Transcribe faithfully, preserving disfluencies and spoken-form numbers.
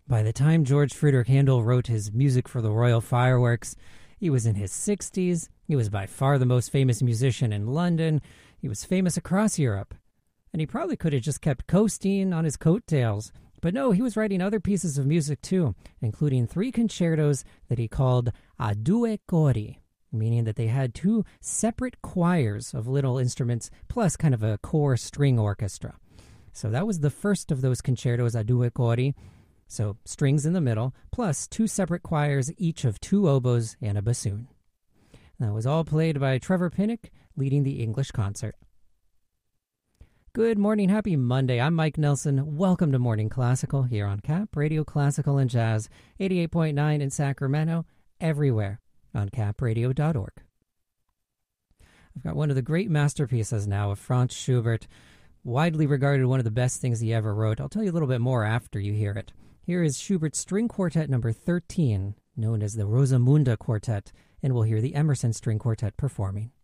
By the time George Friedrich Handel wrote his music for the Royal Fireworks, he was in his sixties. He was by far the most famous musician in London. He was famous across Europe. And he probably could have just kept coasting on his coattails. But no, he was writing other pieces of music too, including three concertos that he called a due cori, meaning that they had two separate choirs of little instruments plus kind of a core string orchestra. So that was the first of those concertos a due cori. So strings in the middle, plus two separate choirs, each of two oboes and a bassoon. That was all played by Trevor Pinnock, leading the English concert. Good morning, happy Monday. I'm Mike Nelson. Welcome to Morning Classical here on Cap Radio Classical and Jazz, eighty-eight point nine in Sacramento, everywhere on cap radio dot org. I've got one of the great masterpieces now of Franz Schubert, widely regarded one of the best things he ever wrote. I'll tell you a little bit more after you hear it. Here is Schubert's String Quartet number thirteen, known as the Rosamunde Quartet, and we'll hear the Emerson String Quartet performing.